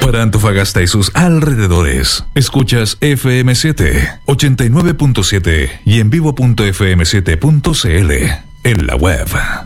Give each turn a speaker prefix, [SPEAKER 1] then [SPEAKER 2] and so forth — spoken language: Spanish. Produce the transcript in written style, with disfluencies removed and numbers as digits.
[SPEAKER 1] Para Antofagasta y sus alrededores, escuchas FM7 89.7 y en vivo.fm7.cl en la web.